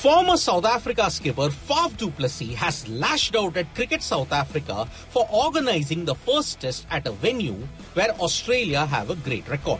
Former South Africa skipper Faf du Plessis has lashed out at Cricket South Africa for organising the first test at a venue where Australia have a great record.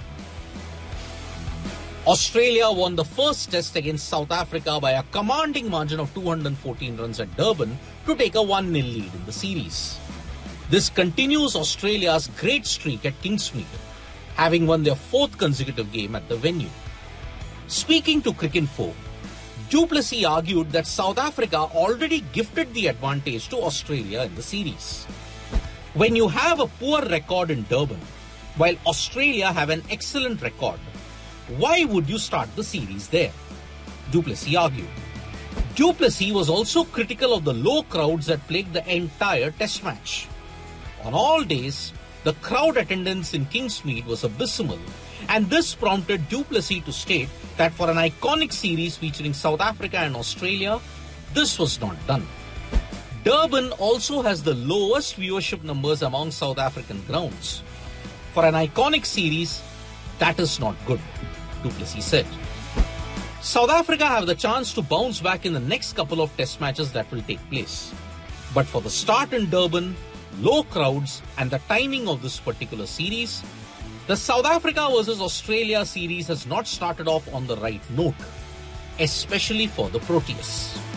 Australia won the first test against South Africa by a commanding margin of 214 runs at Durban to take a 1-0 lead in the series. This continues Australia's great streak at Kingsmead, having won their fourth consecutive game at the venue. Speaking to Cricinfo, du Plessis argued that South Africa already gifted the advantage to Australia in the series. When you have a poor record in Durban, while Australia have an excellent record, why would you start the series there? Du Plessis argued. Du Plessis was also critical of the low crowds that plagued the entire test match. On all days, the crowd attendance in Kingsmead was abysmal, and this prompted du Plessis to state that for an iconic series featuring South Africa and Australia, this was not done. Durban also has the lowest viewership numbers among South African grounds. For an iconic series, that is not good, du Plessis said. South Africa have the chance to bounce back in the next couple of test matches that will take place. But for the start in Durban, low crowds and the timing of this particular series, the South Africa versus Australia series has not started off on the right note, especially for the Proteas.